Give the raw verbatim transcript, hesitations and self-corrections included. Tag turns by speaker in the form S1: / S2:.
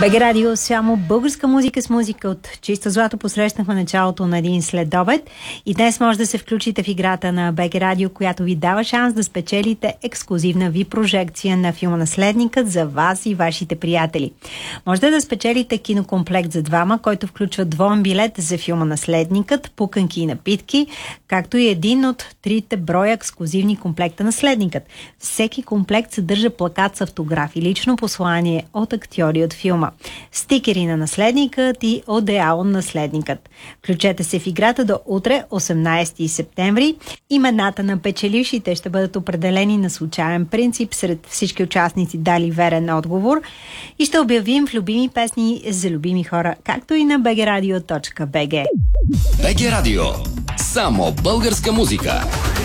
S1: БГ Радио, само българска музика с музика от чисто злато. Посрещнахме началото на един следобед и днес може да се включите в играта на БГ Радио, която ви дава шанс да спечелите ексклюзивна ви прожекция на филма Наследникът за вас и вашите приятели. Можете да спечелите кинокомплект за двама, който включва двоен билет за филма Наследникът, пуканки и напитки, както и един от трите броя ексклюзивни комплекта Наследникът. Всеки комплект съдържа плакат с автограф и лично послание от актьори от филма, стикери на Наследникът и Одеал Наследникът. Включете се в играта до утре, осемнайсети септември. Имената на печелившите ще бъдат определени на случайен принцип сред всички участници, дали верен отговор, и ще обявим в любими песни за любими хора, както и на би джи радио точка би джи.
S2: БГ Радио. Само българска музика.